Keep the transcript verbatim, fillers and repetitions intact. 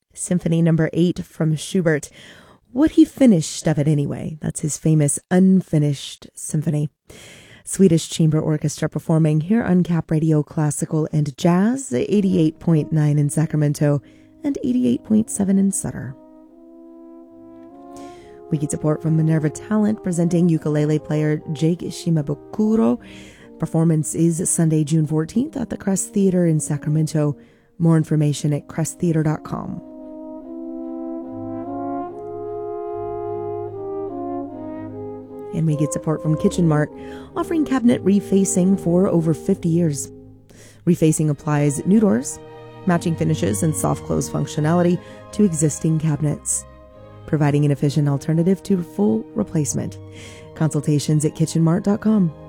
Symphony number eight from Schubert. What he finished of it anyway. That's his famous unfinished symphony. Swedish Chamber Orchestra performing here on Cap Radio Classical and Jazz, eighty-eight point nine in Sacramento and eighty-eight point seven in Sutter. We get support from Minerva Talent presenting ukulele player Jake Shimabukuro. Performance is Sunday, June fourteenth at the Crest Theater in Sacramento. More information at crest theater dot com. And we get support from Kitchen Mart, offering cabinet refacing for over fifty years. Refacing applies new doors, matching finishes, and soft close functionality to existing cabinets, providing an efficient alternative to full replacement. Consultations at kitchen mart dot com.